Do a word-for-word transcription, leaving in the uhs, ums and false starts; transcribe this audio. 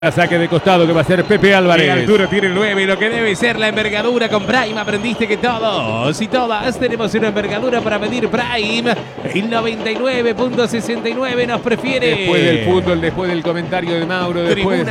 Saque de costado que va a ser Pepe Álvarez. El Arturo tiene el nueve y lo que debe ser la envergadura con Prime. Aprendiste que todos y todas tenemos una envergadura para medir Prime. El noventa y nueve punto sesenta y nueve nos prefiere. Después del fútbol, después del comentario de Mauro, después...